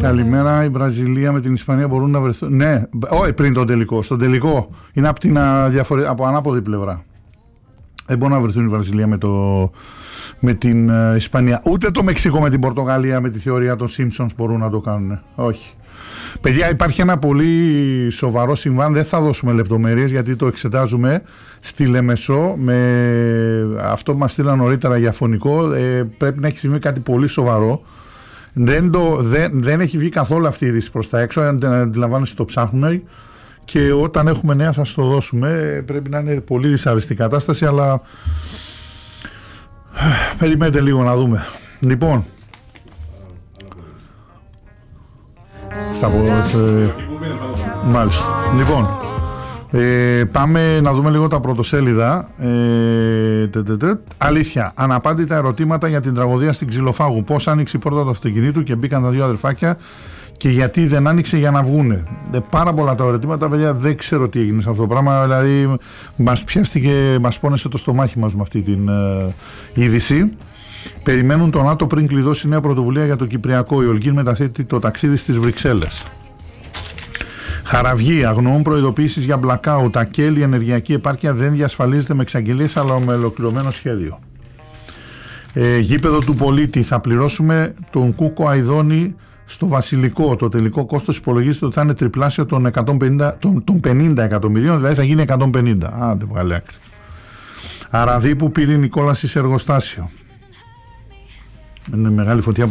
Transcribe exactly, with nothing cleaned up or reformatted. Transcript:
Καλημέρα. Η Βραζιλία με την Ισπανία μπορούν να βρεθούν. Ναι, όχι πριν τον τελικό. Στον τελικό είναι από, την, διαφορε... από ανάποδη πλευρά. Δεν μπορούν να βρεθούν η Βραζιλία με, το... με την uh, Ισπανία. Ούτε το Μεξικό με την Πορτογαλία με τη θεωρία των Simpsons μπορούν να το κάνουν. Όχι. Παιδιά, υπάρχει ένα πολύ σοβαρό συμβάν. Δεν θα δώσουμε λεπτομέρειες γιατί το εξετάζουμε στη Λεμεσό. Με αυτό που μας στείλαν νωρίτερα για φωνικό. Ε, πρέπει να έχει συμβεί κάτι πολύ σοβαρό. Δεν, το, δεν, δεν έχει βγει καθόλου αυτή η είδηση προς τα έξω. Αν αντιλαμβάνεσαι, το ψάχνουμε. Και όταν έχουμε νέα θα σου το δώσουμε. Πρέπει να είναι πολύ δυσάρεστη κατάσταση, αλλά περιμένετε λίγο να δούμε. Λοιπόν, στα ε, μάλιστα. Λοιπόν, ε, πάμε να δούμε λίγο τα πρωτοσέλιδα. Ε, τε, τε, τε. Αλήθεια, αναπάντητα ερωτήματα για την τραγωδία στην Ξυλοφάγου. Πώς άνοιξε η πόρτα του αυτοκινήτου και μπήκαν τα δύο αδερφάκια και γιατί δεν άνοιξε για να βγούνε. Ε, πάρα πολλά τα ερωτήματα, παιδιά, δεν ξέρω τι έγινε σε αυτό το πράγμα. Δηλαδή, μας πιάστηκε, μας πόνεσε το στομάχι μας με αυτή την ε, είδηση. Περιμένουν τον ΝΑΤΟ πριν κλειδώσει νέα πρωτοβουλία για το Κυπριακό. Η Ολγίν μεταθέτει το ταξίδι στις Βρυξέλλες. Χαραυγή, αγνοούν προειδοποιήσεις για blackout. Ακέλη, η ενεργειακή επάρκεια δεν διασφαλίζεται με εξαγγελίες αλλά με ολοκληρωμένο σχέδιο. Ε, γήπεδο του πολίτη, θα πληρώσουμε τον Κούκο Αηδόνη στο Βασιλικό. Το τελικό κόστος υπολογίζεται ότι θα είναι τριπλάσιο των, εκατόν πενήντα, των, των πενήντα εκατομμυρίων, δηλαδή θα γίνει εκατόν πενήντα. Άντε βγάλε άκρη. Αραδίπου πήρε η κόλαση σε εργοστάσιο. Είναι μεγάλη φωτιά.